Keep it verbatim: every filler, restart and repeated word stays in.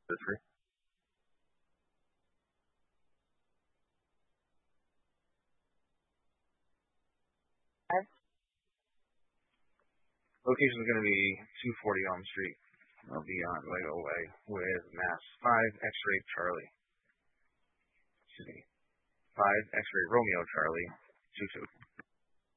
three. Five. Location is going to be two forty Elm Street. I'll be on right away with Mass five X-Ray Charlie. Excuse me. five X-Ray Romeo Charlie. two two.